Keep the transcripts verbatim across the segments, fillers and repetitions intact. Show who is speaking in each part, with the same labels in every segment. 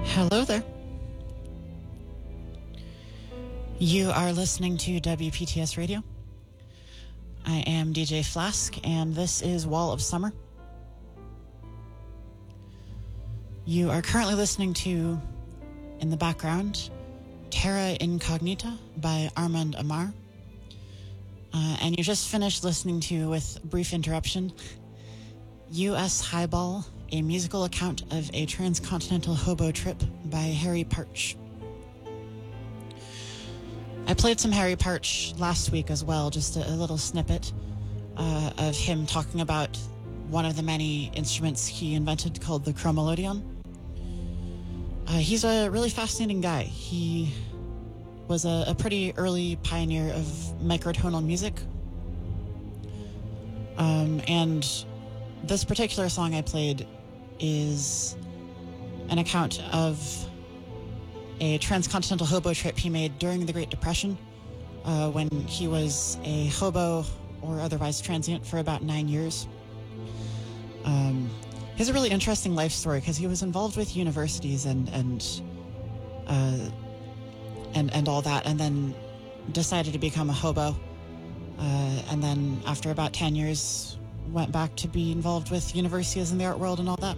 Speaker 1: Hello there. You are listening to W P T S Radio. I am D J Flask, and this is Wall of Summer. You are currently listening to, in the background, Terra Incognita by Armand Amar. Uh, and you just finished listening to, with brief interruption, U S Highball, a musical account of a transcontinental hobo trip by Harry Partch. I played some Harry Partch last week as well, just a, a little snippet uh, of him talking about one of the many instruments he invented called the chromelodion. Uh, he's a really fascinating guy. He was a, a pretty early pioneer of microtonal music. Um, and this particular song I played is an account of a transcontinental hobo trip he made during the Great Depression, uh, when he was a hobo or otherwise transient for about nine years. Um, he has a really interesting life story because he was involved with universities and and uh, and and all that, and then decided to become a hobo, uh, and then after about ten years went back to be involved with universities in the art world and all that.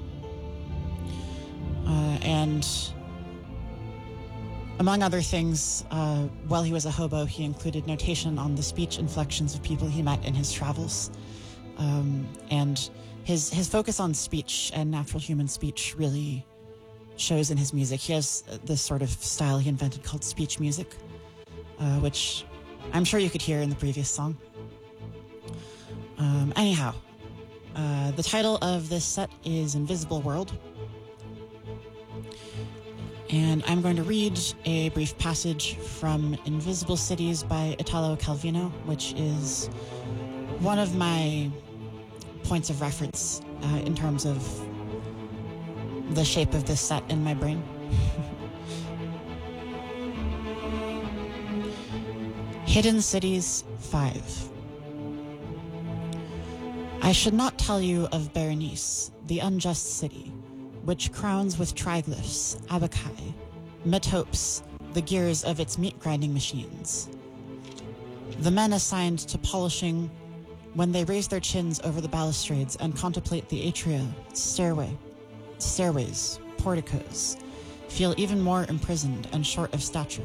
Speaker 1: Uh, and among other things, uh, while he was a hobo, he included notation on the speech inflections of people he met in his travels. Um, and his his focus on speech and natural human speech really shows in his music. He has this sort of style he invented called speech music, uh, which I'm sure you could hear in the previous song. Um, anyhow, uh, the title of this set is Invisible World. And I'm going to read a brief passage from Invisible Cities by Italo Calvino, which is one of my points of reference uh, in terms of the shape of this set in my brain. Hidden Cities five. I should not tell you of Berenice, the unjust city, which crowns with triglyphs, abaci, metopes, the gears of its meat-grinding machines. The men assigned to polishing, when they raise their chins over the balustrades and contemplate the atria, stairway, stairways, porticos, feel even more imprisoned and short of stature.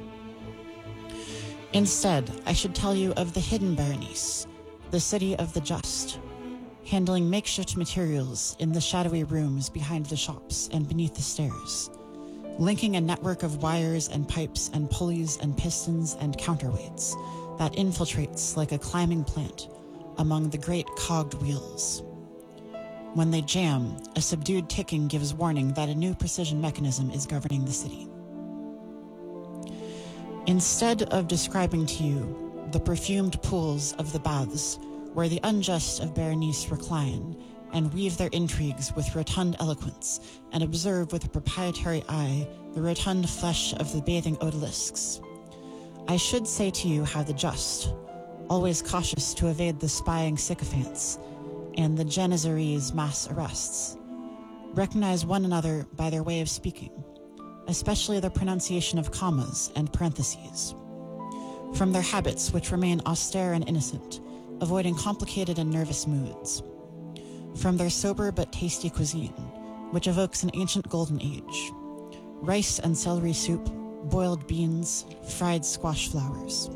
Speaker 1: Instead, I should tell you of the hidden Berenice, the city of the just, handling makeshift materials in the shadowy rooms behind the shops and beneath the stairs, linking a network of wires and pipes and pulleys and pistons and counterweights that infiltrates like a climbing plant among the great cogged wheels. When they jam, a subdued ticking gives warning that a new precision mechanism is governing the city. Instead of describing to you the perfumed pools of the baths where the unjust of Berenice recline and weave their intrigues with rotund eloquence and observe with a proprietary eye the rotund flesh of the bathing odalisques, I should say to you how the just, always cautious to evade the spying sycophants and the Janissaries' mass arrests, recognize one another by their way of speaking, especially their pronunciation of commas and parentheses. From their habits, which remain austere and innocent, avoiding complicated and nervous moods. From their sober but tasty cuisine, which evokes an ancient golden age. Rice and celery soup, boiled beans, fried squash flowers.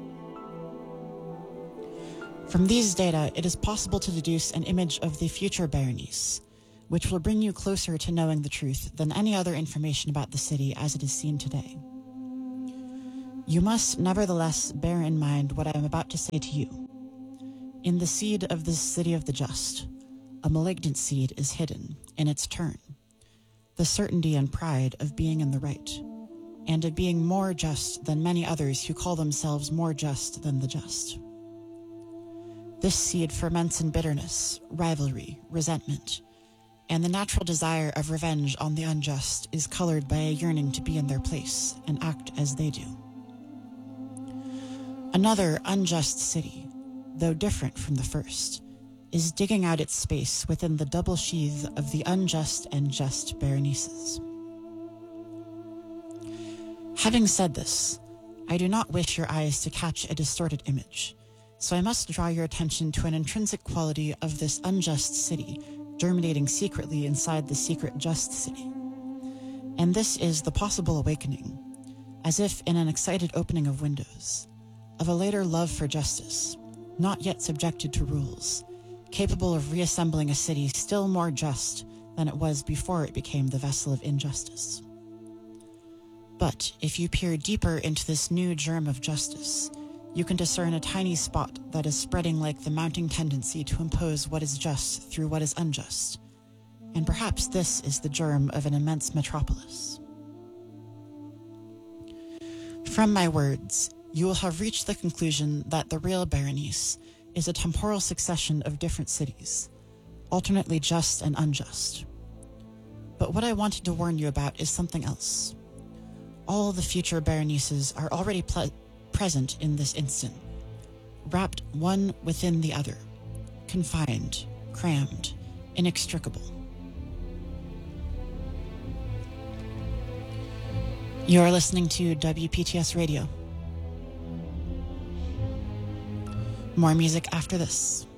Speaker 1: From these data, it is possible to deduce an image of the future Berenice, which will bring you closer to knowing the truth than any other information about the city as it is seen today. You must nevertheless bear in mind what I am about to say to you. In the seed of this city of the just, a malignant seed is hidden, in its turn, the certainty and pride of being in the right, and of being more just than many others who call themselves more just than the just. This seed ferments in bitterness, rivalry, resentment, and the natural desire of revenge on the unjust is colored by a yearning to be in their place and act as they do. Another unjust city, though different from the first, is digging out its space within the double sheath of the unjust and just Berenices. Having said this, I do not wish your eyes to catch a distorted image, so I must draw your attention to an intrinsic quality of this unjust city germinating secretly inside the secret just city. And this is the possible awakening, as if in an excited opening of windows, of a later love for justice, not yet subjected to rules, capable of reassembling a city still more just than it was before it became the vessel of injustice. But if you peer deeper into this new germ of justice, you can discern a tiny spot that is spreading like the mounting tendency to impose what is just through what is unjust. And perhaps this is the germ of an immense metropolis. From my words, you will have reached the conclusion that the real Berenice is a temporal succession of different cities, alternately just and unjust. But what I wanted to warn you about is something else. All the future Berenices are already ple- present in this instant, wrapped one within the other, confined, crammed, inextricable. You are listening to W P T S Radio. More music after this.